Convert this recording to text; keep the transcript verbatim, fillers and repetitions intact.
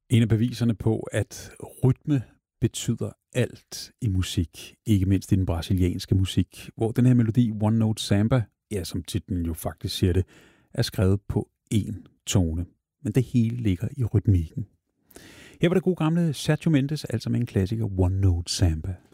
En af beviserne på, at rytme betyder alt i musik, ikke mindst i den brasilianske musik, hvor den her melodi One Note Samba, ja, som titlen jo faktisk siger det, er skrevet på én tone. Men det hele ligger i rytmikken. Her var det gode gamle Sergio Mendes, altså med en klassiker One Note Samba.